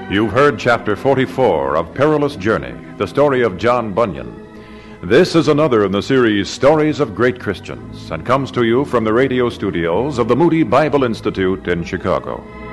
You've heard Chapter 44 of Perilous Journey, the story of John Bunyan. This is another in the series Stories of Great Christians, and comes to you from the radio studios of the Moody Bible Institute in Chicago.